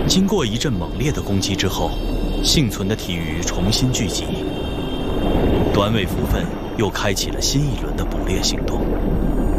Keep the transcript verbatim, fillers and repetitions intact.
经过一阵猛烈的攻击之后，幸存的体鱼重新聚集，短尾蝠鲼又开启了新一轮的捕猎行动。